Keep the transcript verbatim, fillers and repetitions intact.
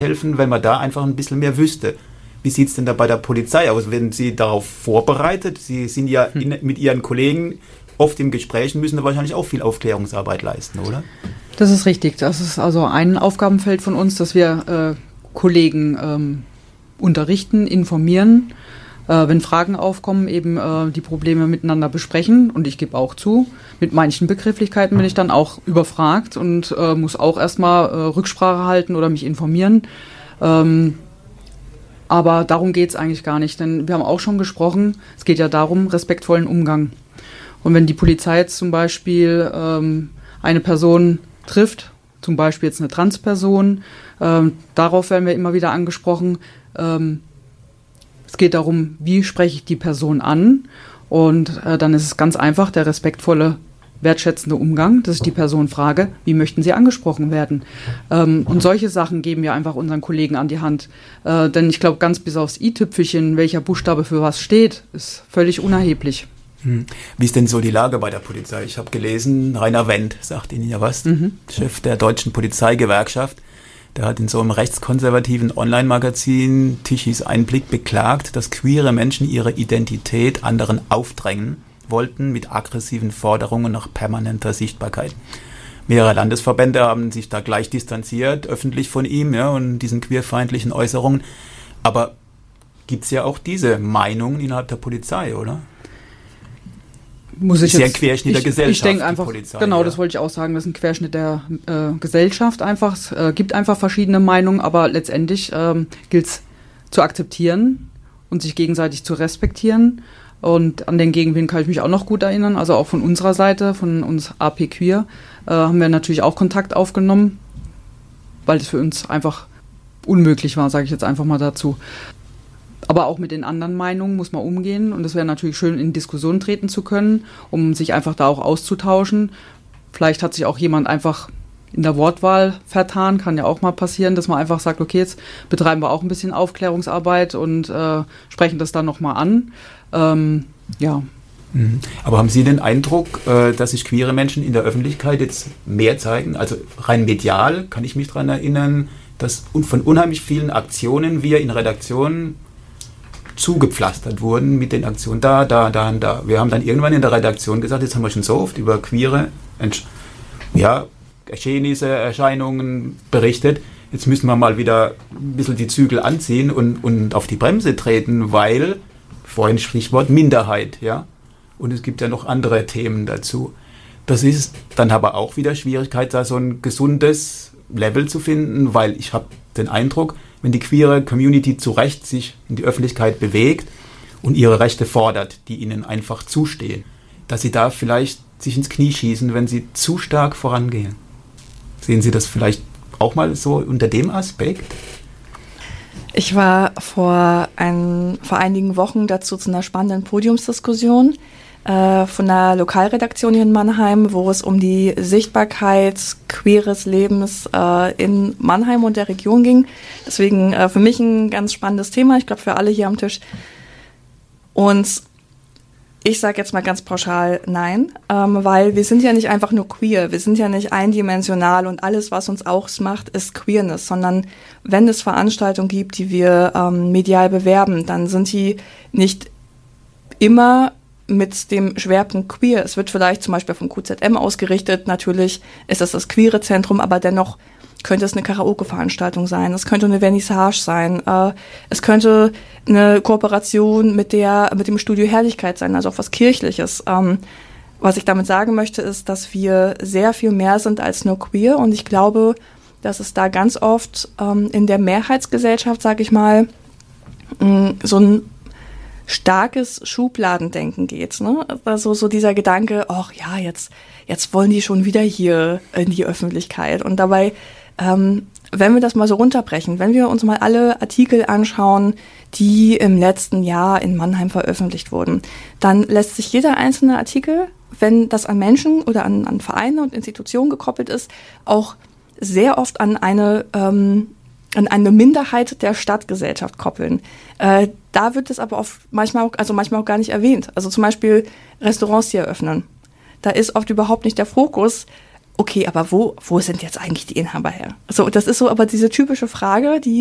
helfen, wenn man da einfach ein bisschen mehr wüsste. Wie sieht es denn da bei der Polizei aus? Werden Sie darauf vorbereitet? Sie sind ja in, mit Ihren Kollegen oft im Gespräch und müssen da wahrscheinlich auch viel Aufklärungsarbeit leisten, oder? Das ist richtig. Das ist also ein Aufgabenfeld von uns, dass wir äh, Kollegen ähm, unterrichten, informieren, äh, wenn Fragen aufkommen, eben äh, die Probleme miteinander besprechen. Und ich gebe auch zu, mit manchen Begrifflichkeiten bin ich dann auch überfragt und äh, muss auch erstmal äh, Rücksprache halten oder mich informieren. Ähm, aber darum geht es eigentlich gar nicht, denn wir haben auch schon gesprochen, es geht ja darum, respektvollen Umgang. Und wenn die Polizei jetzt zum Beispiel ähm, eine Person trifft, zum Beispiel jetzt eine Transperson, ähm, darauf werden wir immer wieder angesprochen. Ähm, es geht darum, wie spreche ich die Person an, und äh, dann ist es ganz einfach, der respektvolle, wertschätzende Umgang, dass ich die Person frage, wie möchten Sie angesprochen werden? Ähm, und solche Sachen geben wir einfach unseren Kollegen an die Hand. Äh, denn ich glaube, ganz bis aufs i-Tüpfelchen, welcher Buchstabe für was steht, ist völlig unerheblich. Hm. Wie ist denn so die Lage bei der Polizei? Ich habe gelesen, Rainer Wendt sagt Ihnen ja was, mhm. Chef der Deutschen Polizeigewerkschaft. Der hat in so einem rechtskonservativen Online-Magazin Tichys Einblick beklagt, dass queere Menschen ihre Identität anderen aufdrängen wollten mit aggressiven Forderungen nach permanenter Sichtbarkeit. Mehrere Landesverbände haben sich da gleich distanziert, öffentlich von ihm, ja, und diesen queerfeindlichen Äußerungen. Aber gibt es ja auch diese Meinungen innerhalb der Polizei, oder? Muss ich ist ja jetzt, ein Querschnitt ich, der Gesellschaft. Ich denke einfach, Polizei, genau, ja. Das wollte ich auch sagen, das ist ein Querschnitt der äh, Gesellschaft einfach. Es äh, gibt einfach verschiedene Meinungen, aber letztendlich ähm, gilt es zu akzeptieren und sich gegenseitig zu respektieren. Und an den Gegenwind kann ich mich auch noch gut erinnern, also auch von unserer Seite, von uns A P Queer, äh, haben wir natürlich auch Kontakt aufgenommen, weil es für uns einfach unmöglich war, sage ich jetzt einfach mal dazu. Aber auch mit den anderen Meinungen muss man umgehen, und es wäre natürlich schön, in Diskussion treten zu können, um sich einfach da auch auszutauschen. Vielleicht hat sich auch jemand einfach in der Wortwahl vertan, kann ja auch mal passieren, dass man einfach sagt, okay, jetzt betreiben wir auch ein bisschen Aufklärungsarbeit und äh, sprechen das dann nochmal an. Ähm, ja. Aber haben Sie den Eindruck, äh, dass sich queere Menschen in der Öffentlichkeit jetzt mehr zeigen? Also rein medial kann ich mich daran erinnern, dass von unheimlich vielen Aktionen wir in Redaktionen zugepflastert wurden mit den Aktionen da, da, da und da. Wir haben dann irgendwann in der Redaktion gesagt, jetzt haben wir schon so oft über queere Entsch- ja, Geschehnisse, Erscheinungen berichtet, jetzt müssen wir mal wieder ein bisschen die Zügel anziehen und, und auf die Bremse treten, weil, vorhin Stichwort Minderheit, ja, und es gibt ja noch andere Themen dazu. Das ist dann aber auch wieder Schwierigkeit, da so ein gesundes Level zu finden, weil ich habe den Eindruck, wenn die queere Community zu Recht sich in die Öffentlichkeit bewegt und ihre Rechte fordert, die ihnen einfach zustehen, dass sie da vielleicht sich ins Knie schießen, wenn sie zu stark vorangehen. Sehen Sie das vielleicht auch mal so unter dem Aspekt? Ich war vor, ein, vor einigen Wochen dazu zu einer spannenden Podiumsdiskussion äh, von einer Lokalredaktion hier in Mannheim, wo es um die Sichtbarkeit queeres Lebens äh, in Mannheim und der Region ging. Deswegen äh, für mich ein ganz spannendes Thema, ich glaube für alle hier am Tisch. Und ich sage jetzt mal ganz pauschal nein, ähm, weil wir sind ja nicht einfach nur queer, wir sind ja nicht eindimensional und alles, was uns ausmacht, ist Queerness, sondern wenn es Veranstaltungen gibt, die wir ähm, medial bewerben, dann sind die nicht immer mit dem Schwerpunkt queer. Es wird vielleicht zum Beispiel vom Q Z M ausgerichtet, natürlich ist das das queere Zentrum, aber dennoch könnte es eine Karaoke-Veranstaltung sein, es könnte eine Vernissage sein, äh, es könnte eine Kooperation mit der mit dem Studio Herrlichkeit sein, also auch was Kirchliches. Ähm, was ich damit sagen möchte, ist, dass wir sehr viel mehr sind als nur queer, und ich glaube, dass es da ganz oft ähm, in der Mehrheitsgesellschaft, sage ich mal, mh, so ein starkes Schubladendenken geht, ne? Also so dieser Gedanke, ach ja, jetzt jetzt wollen die schon wieder hier in die Öffentlichkeit, und dabei Ähm, wenn wir das mal so runterbrechen, wenn wir uns mal alle Artikel anschauen, die im letzten Jahr in Mannheim veröffentlicht wurden, dann lässt sich jeder einzelne Artikel, wenn das an Menschen oder an, an Vereine und Institutionen gekoppelt ist, auch sehr oft an eine, ähm, an eine Minderheit der Stadtgesellschaft koppeln. Äh, da wird es aber oft manchmal auch, also manchmal auch gar nicht erwähnt. Also zum Beispiel Restaurants, die eröffnen. Da ist oft überhaupt nicht der Fokus okay, aber wo, wo sind jetzt eigentlich die Inhaber her? So, das ist so aber diese typische Frage, die